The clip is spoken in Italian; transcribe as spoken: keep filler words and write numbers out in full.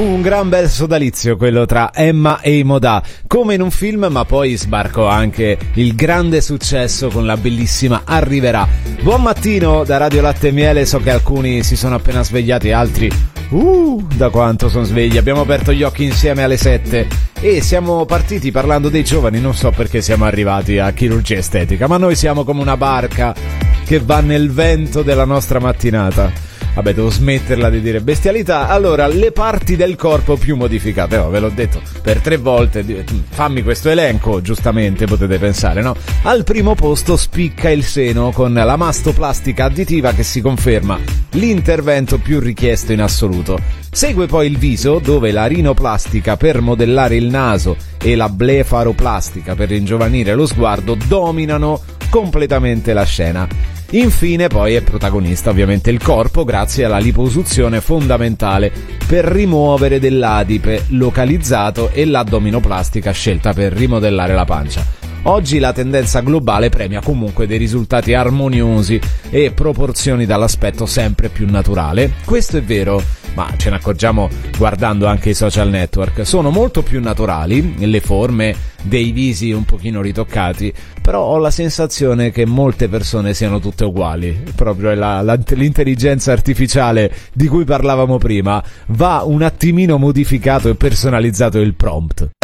Fu un gran bel sodalizio quello tra Emma e i Modà, come in un film, ma poi sbarcò anche il grande successo con la bellissima Arriverà. Buon mattino da Radio Latte e Miele, so che alcuni si sono appena svegliati, altri uh, da quanto sono svegli. Abbiamo aperto gli occhi insieme alle sette e siamo partiti parlando dei giovani, non so perché siamo arrivati a chirurgia estetica, ma noi siamo come una barca che va nel vento della nostra mattinata. Vabbè, devo smetterla di dire bestialità. Allora, le parti del corpo più modificate, oh, ve l'ho detto per tre volte, fammi questo elenco, giustamente potete pensare, no? Al primo posto spicca il seno, con la mastoplastica additiva che si conferma l'intervento più richiesto in assoluto. Segue poi il viso, dove la rinoplastica per modellare il naso e la blefaroplastica per ringiovanire lo sguardo dominano completamente la scena. Infine poi è protagonista ovviamente il corpo, grazie alla liposuzione fondamentale per rimuovere dell'adipe localizzato e l'addominoplastica scelta per rimodellare la pancia. Oggi la tendenza globale premia comunque dei risultati armoniosi e proporzioni dall'aspetto sempre più naturale. Questo è vero, ma ce ne accorgiamo guardando anche i social network. Sono molto più naturali le forme dei visi un pochino ritoccati, però ho la sensazione che molte persone siano tutte uguali. Proprio la, la, l'intelligenza artificiale di cui parlavamo prima, va un attimino modificato e personalizzato il prompt.